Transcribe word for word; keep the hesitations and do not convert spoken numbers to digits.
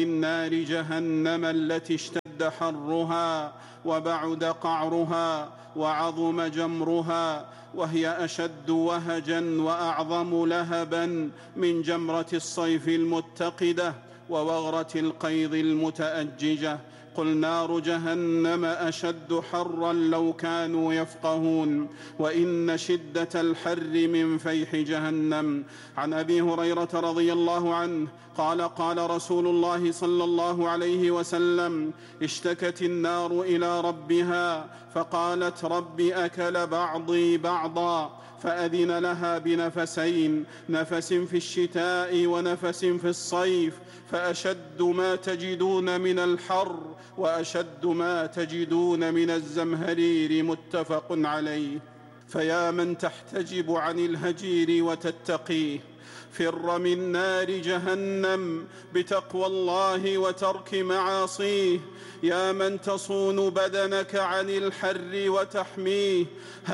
النار جهنم التي اشتد حرها وبعد قعرها وعظم جمرها، وهي أشد وهجا وأعظم لهبا من جمرة الصيف المتقدة ووغرة القيظ المتأججة. قل نار جهنم أشد حرا لو كانوا يفقهون، وإن شدة الحر من فيح جهنم. عن أبي هريرة رضي الله عنه قال قال رسول الله صلى الله عليه وسلم: اشتكت النار إلى ربها فقالت: رب أكل بعضي بعضا، فأذن لها بنفسين، نفس في الشتاء ونفس في الصيف، فأشد ما تجدون من الحر وأشد ما تجدون من الزمهرير. متفق عليه. فيا من تحتجب عن الهجير وتتقيه، فر من نار جهنم بتقوى الله وترك معاصيه. يا من تصون بدنك عن الحر وتحميه،